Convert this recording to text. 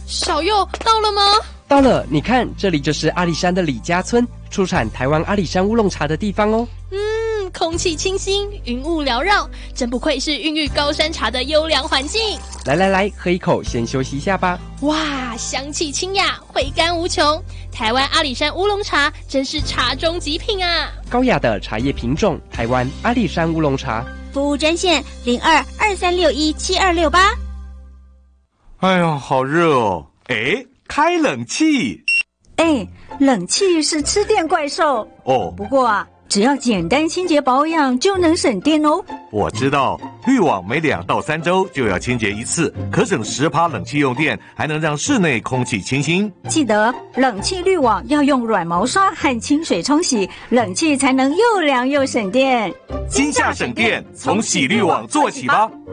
小佑到了吗？ 到了，你看，这里就是阿里山的李家村，出产台湾阿里山乌龙茶的地方哦。 空气清新，云雾缭绕，真不愧是孕育高山茶的优良环境。 来，喝一口，先休息一下吧。 哇，香气清雅，回甘无穷。台湾阿里山乌龙茶真是茶中极品啊！ 高雅的茶叶品种，台湾阿里山乌龙茶。 服务专线02-2361-7268。 哎呀，好热哦！哎，开冷气。 哎，冷气是吃电怪兽哦。 不过啊，只要简单清洁保养就能省电哦。 我知道，滤网每2到3周就要清洁一次，可省10%冷气用电，还能让室内空气清新。 记得冷气滤网要用软毛刷和清水冲洗，冷气才能又凉又省电。 今夏省电，从洗滤网做起吧。